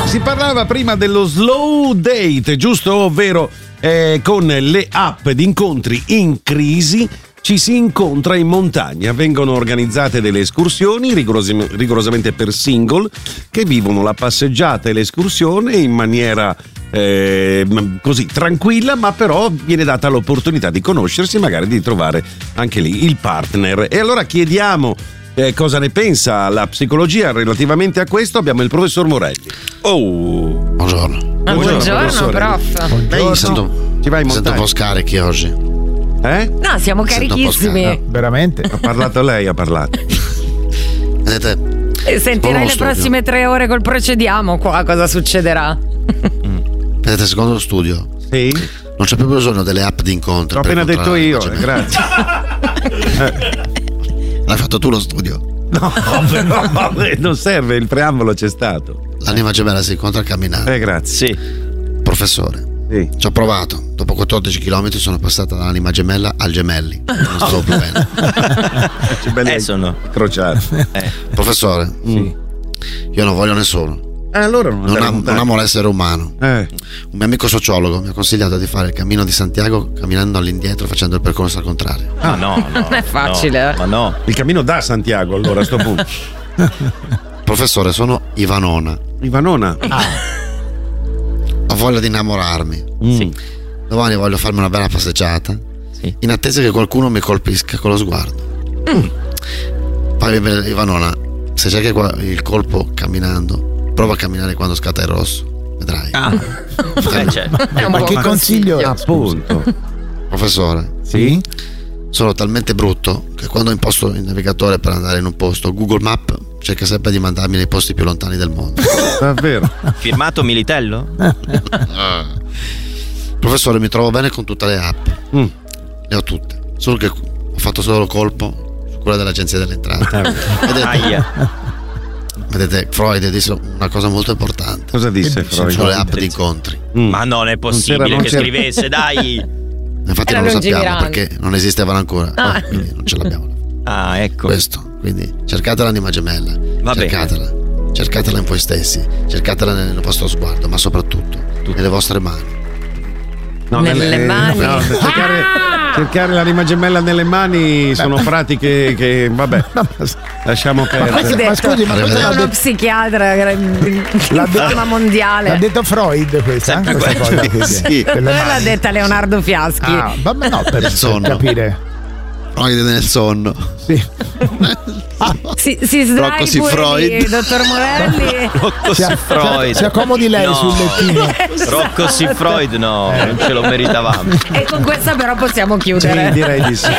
Si parlava prima dello slow date, giusto? Ovvero con le app di incontri in crisi ci si incontra in montagna. Vengono organizzate delle escursioni rigorosamente per single che vivono la passeggiata e l'escursione in maniera così tranquilla, ma però viene data l'opportunità di conoscersi e magari di trovare anche lì il partner. E allora chiediamo cosa ne pensa la psicologia relativamente a questo. Abbiamo il professor Morelli. Buongiorno. Buongiorno prof. Lei ci vai in Mi sento un montagna? po' scarichi oggi. No, siamo carichissimi. Veramente? Ha parlato lei, ha parlato. Vedete, Sentirai le studio. prossime 3 ore col procediamo qua, cosa succederà? Vedete, secondo lo studio Sì? non c'è più bisogno delle app di incontri. L'ho per appena detto incontrare io, la gente. grazie. L'hai fatto tu lo studio. No, però non serve, il preambolo c'è stato. L'anima gemella si incontra camminando. Grazie. Sì. Professore, Sì. ci ho provato. Dopo 14 km sono passata dall'anima gemella al gemelli. Non stavo più bene. Sono crociati. Professore, io non voglio nessuno. Allora Non amo l'essere umano. Un mio amico sociologo mi ha consigliato di fare il cammino di Santiago camminando all'indietro facendo il percorso al contrario. no. Non è facile. Ma no. Il cammino da Santiago, allora a sto punto. Professore, sono Ivanona. Ivanona. Ho voglia di innamorarmi. Sì. Domani voglio farmi una bella passeggiata. Sì. In attesa che qualcuno mi colpisca con lo sguardo. Poi Ivanona, se cerchi il colpo camminando, prova a camminare quando scatta il rosso. Vedrai. È un Ma buon che consiglio? Appunto. Professore, Sì? sono talmente brutto che quando imposto il navigatore per andare in un posto, Google Map cerca sempre di mandarmi nei posti più lontani del mondo. Davvero? Firmato Militello? Professore, mi trovo bene con tutte le app. Le ho tutte. Solo che ho fatto solo colpo su quella dell'Agenzia delle Entrate. Vedete, Freud disse una cosa molto importante. Cosa disse Freud? Sono le app di incontri. Ma non è possibile non che c'era. scrivesse, dai. Infatti Era non lo sappiamo lungimirante. perché non esistevano ancora. Quindi non ce l'abbiamo. Ah, ecco. Questo. Quindi cercate l'anima gemella. Va bene. Cercatela in voi stessi. Cercatela nel vostro sguardo, ma soprattutto nelle vostre mani. No, Nelle mani. no, cercare l'anima gemella nelle mani sono pratiche che vabbè, lasciamo perdere. Ma scusi, ma cosa l'ha uno detto? psichiatra fama mondiale. L'ha detto Freud questa? Sempre Questa quello. cosa, quindi, Sì. per le Dove l'ha mani. detta Leonardo Fiaschi? Ah, vabbè, no, per sonno. capire. Freud nel sonno. Sì. Si sdrai Rocco si pure Freud. lì, dottor Morelli. Rocco si Freud. Si accomodi lei No. sul lettino. Rocco si Freud, no, non ce lo meritavamo. E con questa però possiamo Sì, chiudere. direi di sì.